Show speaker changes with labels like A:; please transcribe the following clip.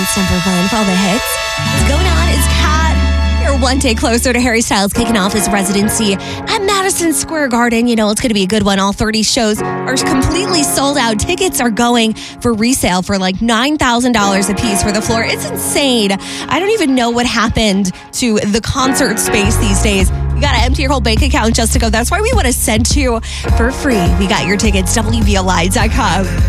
A: It's number one for all the hits. What's going on is Kat. You're one day closer to Harry Styles kicking off his residency at Madison Square Garden. You know, it's going to be a good one. All 30 shows are completely sold out. Tickets are going for resale for like $9,000 a piece for the floor. It's insane. I don't even know what happened to the concert space these days. You got to empty your whole bank account just to go. That's why we want to send you for free. We got your tickets, WVLI.com.